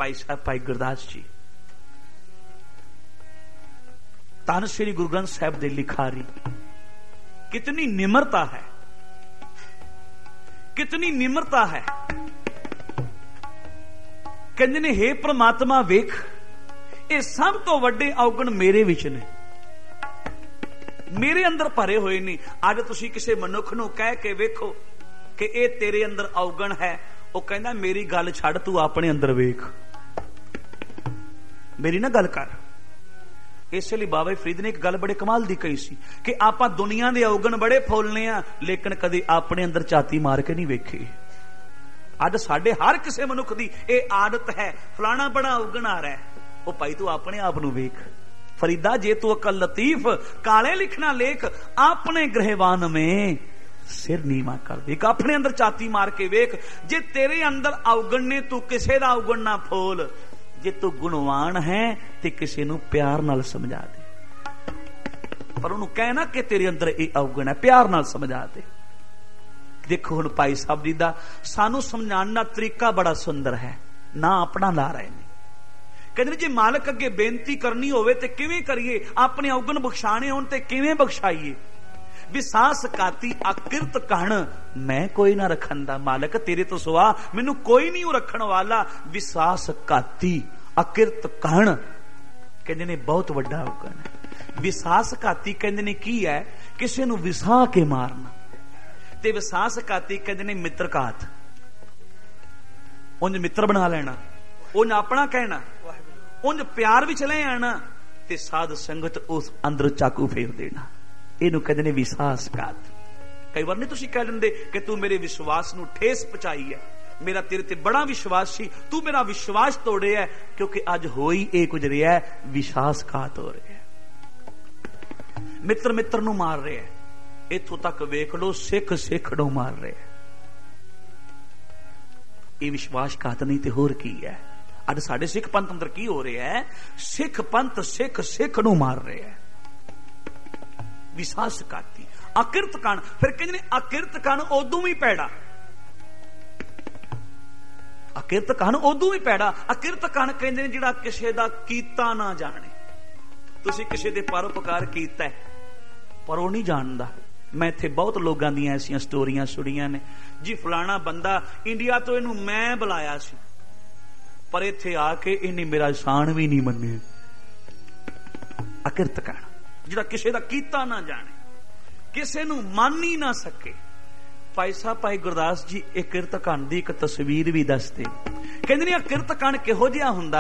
भाई साहब भाई गुरदास जी, धन श्री गुरु ग्रंथ साहब दे लिखारी, कितनी निम्रता है, कितनी निम्रता है। कहंदे ने हे परमात्मा वेख, ये सब तो वड्डे अवगुण मेरे विच ने, मेरे अंदर भरे हुए नहीं। अज तुसी किसी मनुख नूं कह के वेखो कि ये तेरे अंदर अवगुण है, वो कहंदा मेरी गल छड़, तू अपने अंदर वेख, मेरी ना गल कर। इसलिए बाबा फरीद ने एक गल बड़े कमाल दी कही सी कि आपां दुनिया दे अवगुण बड़े फौलने आ, लेकिन कदी अपने अंदर झाती मार के नहीं वेखे। अज साडे हर किसी मनुख दी ये आदत है, फलाना बड़ा अवगुण आ रहा है, वो भाई तू अपने आप नूं वेख। फरीदा जे तू अकल लतीफ, काले लिखना लेख, अपने ग्रहवान में सिर नीवा कर देख, अपने अंदर छाती मार के वेख। जे तेरे अंदर अवगुण ने, तू किसे दा अवगुण ना फोल। जे तू गुणवान है ते किसी नूं प्यार नाल समझा दे, पर उन्होंने कहना कि तेरे अंदर ये अवगुण है, प्यार नाल समझा दे। देखो हुण भाई साहब जी दा सानू समझाने का तरीका बड़ा सुंदर है, ना अपना ला रहे हैं। कहते जे मालक अगे बेनती करनी होवे ते किवें करिए, अपने अवगुण बख्शाने होण ते किवें बख्शाइए। विसास काती अकिरत कहण मैं कोई ना रखंदा, मालक तेरे तो सुआ मैनू कोई नहीं रखण वाला। विसास काती अकिरत कहण कहंदे ने बहुत वड्डा अवगुण है। विसास काती कहंदे ने की है, किसी नू विसा के मारना। ते विसास काती कहंदे ने मित्रघात, उंज मित्र बना लेना, उंज अपना कहना, उंज प्यार विच ले आना ते साध संगत उस अंदर चाकू फेर देना। इनू कहते ने विश्वासघात। कई बार नहीं तुसी कह लेंदे कि तू मेरे विश्वास नू ठेस पहुंचाई है, मेरा तेरे ते बड़ा विश्वास सी, तू मेरा विश्वास तोड़े है, क्योंकि अज होई ए कुछ रहा है, विश्वासघात हो रहा है। मित्र मित्र नू मार रहे हैं, इथों तक वेख लो सिख सिख नू मार रहे हैं। ये विश्वासघात नहीं ते होर की है। अज साडे सिख पंथ अंदर की हो रहा है, सिख पंथ सिख सिख नू मार रहे हैं। विश्वासघाती अकिरत कण, फिर कहते हैं अकिरत कण उदों भी पैड़ा, अकिरत कण उदों भी पैड़ा। अकिरत कण कहते हैं जिहड़ा किसी दा कीता ना जाने। तुसीं किसी दे परोपकार कीता है पर वो नहीं जानदा। मैं इत्थे बहुत लोगों दी ऐसियां स्टोरियां सुनियां ने, जी फलाना बंदा इंडिया तो इनू मैं बुलाया सी, पर इत्थे आके इन्हें मेरा एहसान भी नहीं मन्ने। अकिरत कण जिहड़ा किसी दा कीता ना जाने, किसी नू मान ही ना सके। भाई साहब भाई गुरदास जी एक किरत कण दी एक तस्वीर भी दसदे, कहंदे ने किरत कण किहो जिहा हुंदा